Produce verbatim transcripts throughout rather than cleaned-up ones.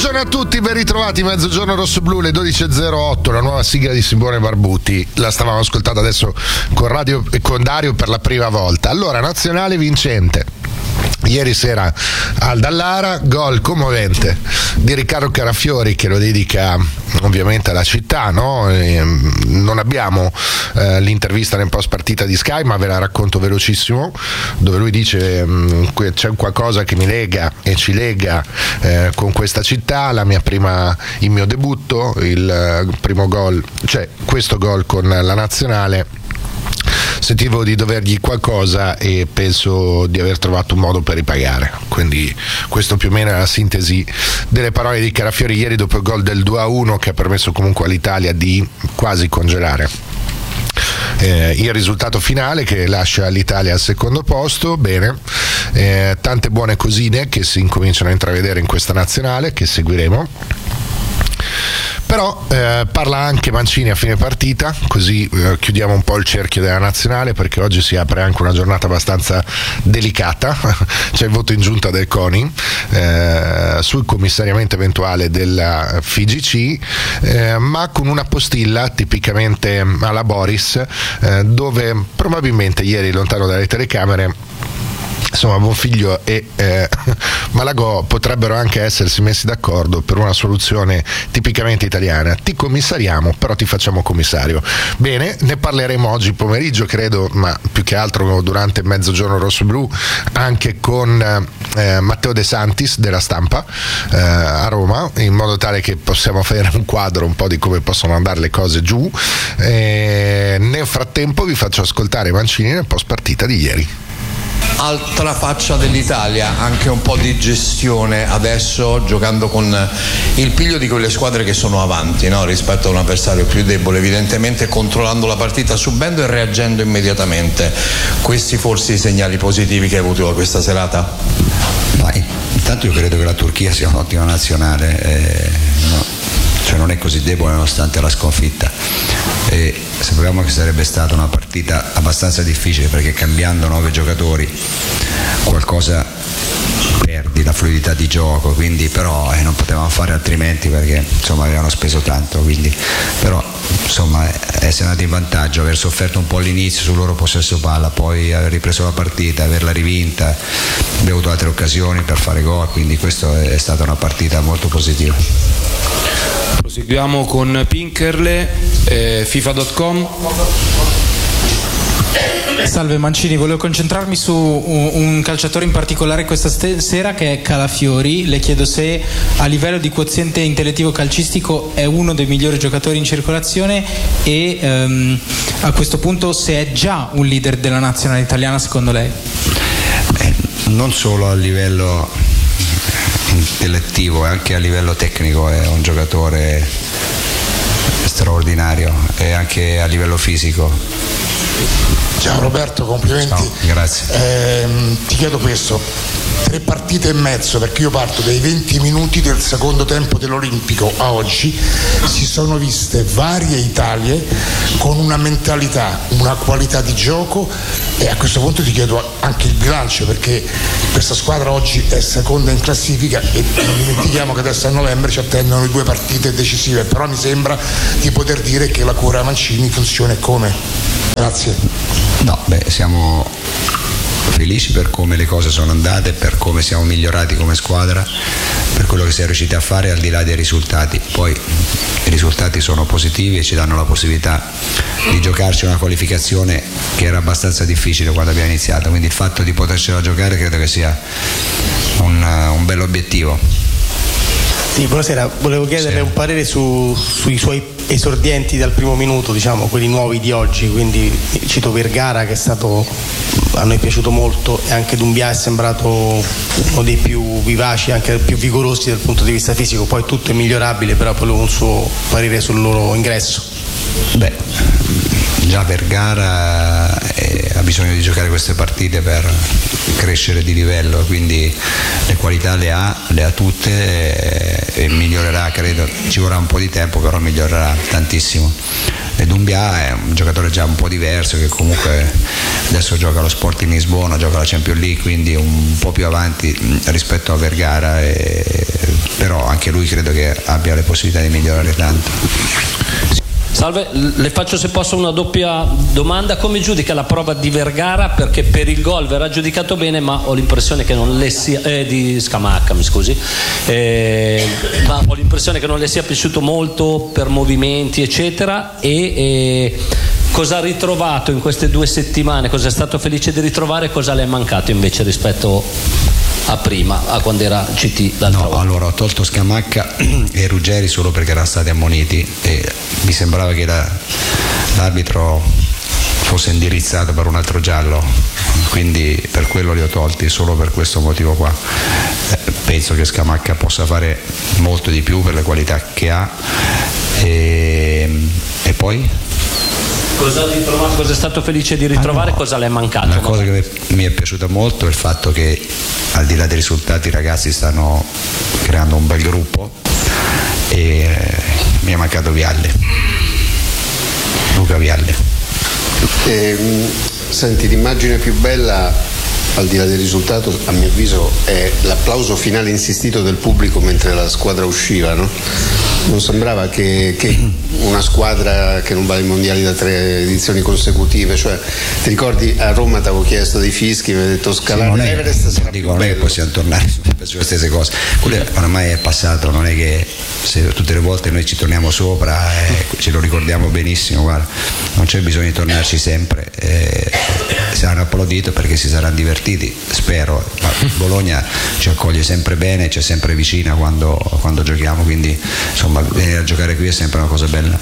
Buongiorno a tutti, ben ritrovati. Mezzogiorno rosso-blu, le dodici e zero otto, la nuova sigla di Simone Barbuti. La stavamo ascoltando adesso con, radio, con Dario per la prima volta. Allora, nazionale vincente. Ieri sera al Dallara, gol commovente di Riccardo Carafiori che lo dedica ovviamente alla città, no? E non abbiamo eh, l'intervista nel post partita di Sky, ma ve la racconto velocissimo, dove lui dice mh, c'è qualcosa che mi lega e ci lega eh, con questa città, la mia prima, il mio debutto, il uh, primo gol, cioè questo gol con la nazionale. Sentivo di dovergli qualcosa e penso di aver trovato un modo per ripagare. Quindi questo più o meno è la sintesi delle parole di Carafiori ieri dopo il gol del due a uno che ha permesso comunque all'Italia di quasi congelare eh, il risultato finale, che lascia l'Italia al secondo posto. Bene, eh, tante buone cosine che si incominciano a intravedere in questa nazionale che seguiremo. Però eh, parla anche Mancini a fine partita, così eh, chiudiamo un po' il cerchio della nazionale, perché oggi si apre anche una giornata abbastanza delicata. C'è il voto in giunta del CONI eh, sul commissariamento eventuale della F I G C, eh, ma con una postilla tipicamente alla Boris, eh, dove probabilmente ieri, lontano dalle telecamere, insomma Bonfiglio e eh, Malagò potrebbero anche essersi messi d'accordo per una soluzione tipicamente italiana: ti commissariamo, però ti facciamo commissario. Bene, ne parleremo oggi pomeriggio, credo, ma più che altro durante Mezzogiorno rosso-blu, anche con eh, Matteo De Santis della Stampa eh, a Roma, in modo tale che possiamo fare un quadro un po' di come possono andare le cose giù. E nel frattempo vi faccio ascoltare Mancini nel post partita di ieri. Altra faccia dell'Italia, anche un po' di gestione adesso, giocando con il piglio di quelle squadre che sono avanti, no? Rispetto a un avversario più debole, evidentemente controllando la partita, subendo e reagendo immediatamente. Questi forse i segnali positivi che hai avuto questa serata? Vai. Intanto io credo che la Turchia sia un'ottima nazionale, eh, no. Cioè non è così debole nonostante la sconfitta, e sapevamo che sarebbe stata una partita abbastanza difficile, perché cambiando nove giocatori qualcosa perdi, la fluidità di gioco, quindi però eh, non potevamo fare altrimenti, perché insomma avevano speso tanto, quindi però insomma essere andati in vantaggio, aver sofferto un po' all'inizio sul loro possesso palla, poi aver ripreso la partita, averla rivinta, abbiamo avuto altre occasioni per fare gol, quindi questa è stata una partita molto positiva. Proseguiamo con Pinkerle, eh, FIFA punto com. Salve Mancini, volevo concentrarmi su un, un calciatore in particolare questa ste- sera, che è Calafiori. Le chiedo se a livello di quoziente intellettivo calcistico è uno dei migliori giocatori in circolazione e um, a questo punto se è già un leader della nazionale italiana secondo lei. Eh, non solo a livello intellettivo, anche a livello tecnico è un giocatore straordinario, e anche a livello fisico. Ciao Roberto, complimenti. Ciao, grazie. Eh, ti chiedo questo: tre partite e mezzo, perché io parto dai venti minuti del secondo tempo dell'Olimpico a oggi, si sono viste varie Italie con una mentalità, una qualità di gioco, e a questo punto ti chiedo anche il bilancio, perché questa squadra oggi è seconda in classifica e non dimentichiamo che adesso a novembre ci attendono le due partite decisive, però mi sembra di poter dire che la cura Mancini funziona come. Grazie. No, beh, siamo felici per come le cose sono andate, per come siamo migliorati come squadra, per quello che si è riusciti a fare al di là dei risultati. Poi i risultati sono positivi e ci danno la possibilità di giocarci una qualificazione che era abbastanza difficile quando abbiamo iniziato, quindi il fatto di potercela giocare credo che sia un, un bel obiettivo. Sì, buonasera, volevo chiederle sì. un parere su, sui suoi esordienti dal primo minuto, diciamo quelli nuovi di oggi, quindi cito Vergara, che è stato, a noi è piaciuto molto, e anche Doumbia è sembrato uno dei più vivaci, anche più vigorosi dal punto di vista fisico. Poi tutto è migliorabile, però volevo un suo parere sul loro ingresso. Beh, già Vergara eh, ha bisogno di giocare queste partite per crescere di livello, quindi le qualità le ha, le ha tutte e, e migliorerà, credo, ci vorrà un po' di tempo, però migliorerà tantissimo. e Doumbia è un giocatore già un po' diverso, che comunque adesso gioca allo Sporting Lisbona, gioca la Champions League, quindi un po' più avanti rispetto a Vergara, e, però anche lui credo che abbia le possibilità di migliorare tanto. Salve, le faccio se posso una doppia domanda: come giudica la prova di Vergara? Perché per il gol verrà giudicato bene, ma ho l'impressione che non le sia eh, di Scamacca, mi scusi eh, ma ho l'impressione che non le sia piaciuto molto per movimenti eccetera. E, e cosa ha ritrovato in queste due settimane? Cosa è stato felice di ritrovare? Cosa le è mancato invece rispetto a prima, a quando era C T l'altra no, volta? Allora ho tolto Scamacca e Ruggeri solo perché erano stati ammoniti e mi sembrava che la, l'arbitro fosse indirizzato per un altro giallo, quindi per quello li ho tolti, solo per questo motivo qua. Eh, penso che Scamacca possa fare molto di più per le qualità che ha. E, e poi? Cosa, cosa è stato felice di ritrovare? Ah, no. Cosa le è mancato? La cosa che mi è piaciuta molto è il fatto che al di là dei risultati i ragazzi stanno creando un bel gruppo, e mi è mancato Vialle, Luca Vialle. Eh, senti, l'immagine più bella al di là del risultato a mio avviso è l'applauso finale insistito del pubblico mentre la squadra usciva, no? Non sembrava che, che una squadra che non va ai mondiali da tre edizioni consecutive, cioè ti ricordi a Roma ti avevo chiesto dei fischi, mi hai detto scalare sì, l'Everest sarà dico, più non è che possiamo tornare sulle stesse cose, quello ormai è passato, non è che se tutte le volte noi ci torniamo sopra e ce lo ricordiamo benissimo, guarda, non c'è bisogno di tornarci sempre, eh, saranno applaudito perché si saranno divertiti, spero. Bologna ci accoglie sempre bene, ci è sempre vicina quando, quando giochiamo, quindi insomma venire a giocare qui è sempre una cosa bella.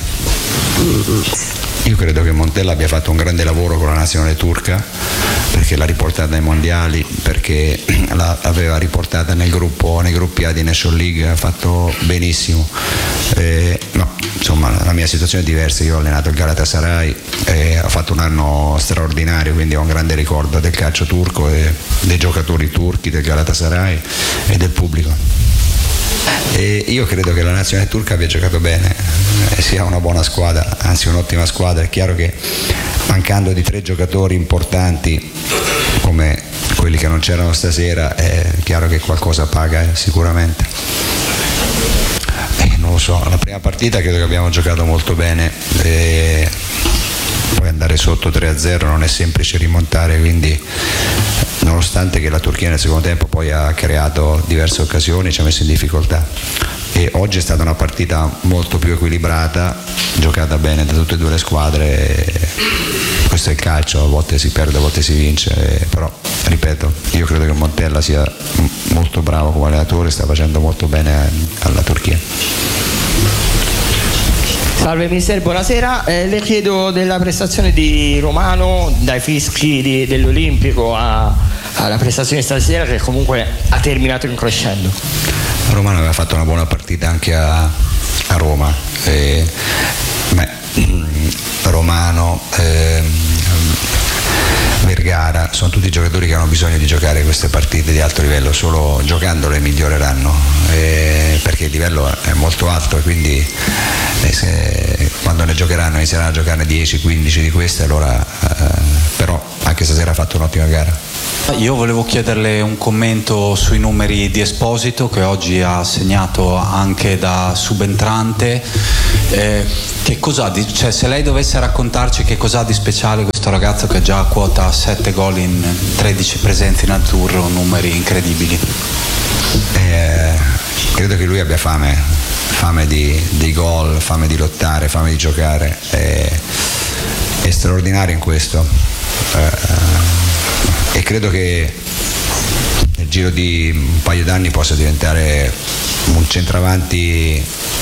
Io credo che Montella abbia fatto un grande lavoro con la nazionale turca, perché l'ha riportata ai mondiali, perché l'aveva riportata nel gruppo, nei gruppi A di Nation League, ha fatto benissimo. Eh, no, insomma la mia situazione è diversa, io ho allenato il Galatasaray e ho fatto un anno straordinario, quindi ho un grande ricordo del calcio turco e dei giocatori turchi, del Galatasaray e del pubblico. E io credo che la nazionale turca abbia giocato bene, eh, sia una buona squadra, anzi un'ottima squadra. È chiaro che mancando di tre giocatori importanti come quelli che non c'erano stasera, è chiaro che qualcosa paga, eh, sicuramente. Eh, non lo so, la prima partita credo che abbiamo giocato molto bene, e poi andare sotto tre a zero non è semplice rimontare, quindi nonostante che la Turchia nel secondo tempo poi ha creato diverse occasioni, ci ha messo in difficoltà, e oggi è stata una partita molto più equilibrata, giocata bene da tutte e due le squadre. Questo è il calcio, a volte si perde, a volte si vince, però ripeto, io credo che Montella sia molto bravo come allenatore, sta facendo molto bene alla Turchia. Salve mister, buonasera, eh, le chiedo della prestazione di Romano, dai fischi di, dell'Olimpico a, alla prestazione stasera, che comunque ha terminato in crescendo. Romano aveva fatto una buona partita anche a, a Roma, eh, beh, Romano, eh, Vergara, sono tutti giocatori che hanno bisogno di giocare queste partite di alto livello, solo giocandole miglioreranno, eh, perché il livello è molto alto, e quindi eh, se, quando ne giocheranno inizieranno a giocarne dieci quindici di queste, allora eh, però anche stasera ha fatto un'ottima gara. Io volevo chiederle un commento sui numeri di Esposito, che oggi ha segnato anche da subentrante. Eh, che cos'ha di, cioè, se lei dovesse raccontarci che cos'ha di speciale questo ragazzo che già quota sette gol in tredici presenze in azzurro, numeri incredibili. Eh, credo che lui abbia fame, fame di, di gol, fame di lottare, fame di giocare, è, è straordinario in questo. Eh, e credo che nel giro di un paio d'anni possa diventare un centravanti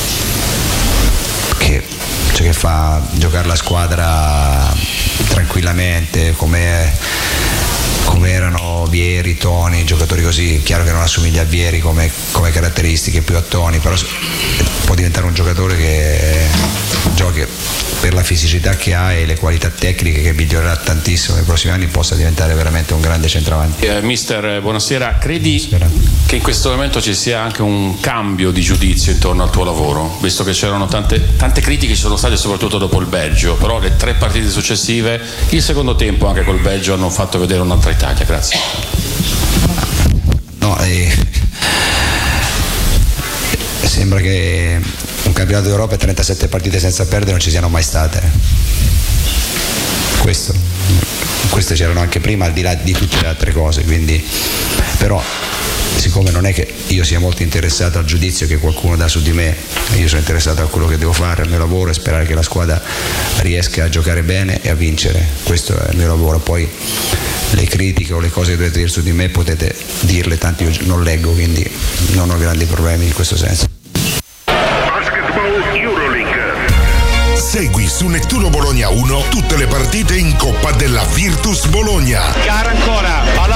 che, cioè che fa giocare la squadra tranquillamente, come, come erano Vieri, Toni, giocatori così. Chiaro che non assomiglia a Vieri come, come caratteristiche, più a Toni, però può diventare un giocatore che giochi per la fisicità che ha e le qualità tecniche che migliorerà tantissimo nei prossimi anni possa diventare veramente un grande centravanti. Eh, mister, buonasera, credi buonasera. che in questo momento ci sia anche un cambio di giudizio intorno al tuo lavoro, visto che c'erano tante, tante critiche, ci sono state soprattutto dopo il Belgio, però le tre partite successive, il secondo tempo anche col Belgio hanno fatto vedere un'altra Italia. Grazie. No, eh, sembra che un campionato d'Europa e trentasette partite senza perdere non ci siano mai state. Questo, queste c'erano anche prima, al di là di tutte le altre cose, quindi però siccome non è che io sia molto interessato al giudizio che qualcuno dà su di me, io sono interessato a quello che devo fare, al mio lavoro, e sperare che la squadra riesca a giocare bene e a vincere. Questo è il mio lavoro. Poi le critiche o le cose che dovete dire su di me potete dirle, tanto io non leggo, quindi non ho grandi problemi in questo senso. Segui su Nettuno Bologna uno tutte le partite in Coppa della Virtus Bologna. Gara ancora, palla